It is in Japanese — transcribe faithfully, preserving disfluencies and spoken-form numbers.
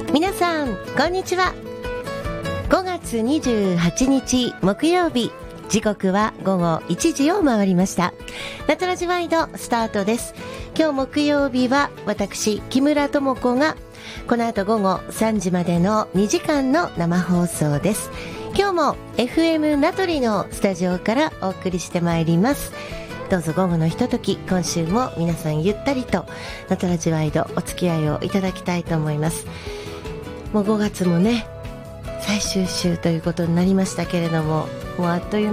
皆さんこんにちは。ごがつにじゅうはちにち木曜日、時刻はごごいちじを回りました。ナトラジワイドスタートです。今日木曜日は私木村智子がこの後午後さんじまでのにじかんの生放送です。今日も エフエム 名取のスタジオからお送りしてまいります。どうぞ午後のひととき、今週も皆さんゆったりとナトラジワイドお付き合いをいただきたいと思います。もうごがつもね最終週ということになりましたけれども、もうあっという間